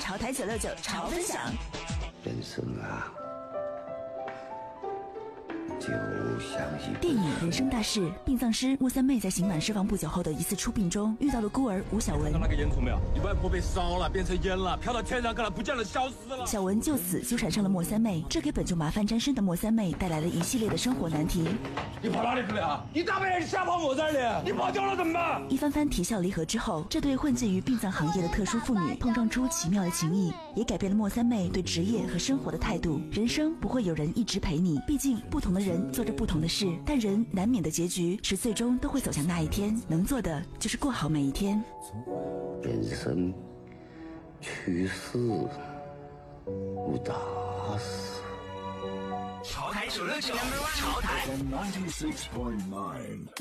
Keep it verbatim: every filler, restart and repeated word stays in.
潮台九六九潮分享。 人生啊，就像一电影《人生大事》，殡葬师莫三妹在刑满释放不久后的一次出殡中，遇到了孤儿吴小文。 看那个烟囱没有？你外婆被烧了，变成烟了，飘到天上，看来不见了，消失了。 小文就此纠缠上了莫三妹，这给本就麻烦沾身的莫三妹带来了一系列的生活难题。 你跑哪里去了？你大半夜瞎跑我这里，你跑掉了怎么办？ 一番番啼笑离合之后，这对混迹于殡葬行业的特殊妇女碰撞出奇妙的情谊，也改变了莫三妹对职业和生活的态度。人生不会有人一直陪你，毕竟不同的人做着不同的事，但人难免的结局是最终都会走向那一天，能做的就是过好每一天。 人生去世无大事。 潮台九六九，潮台。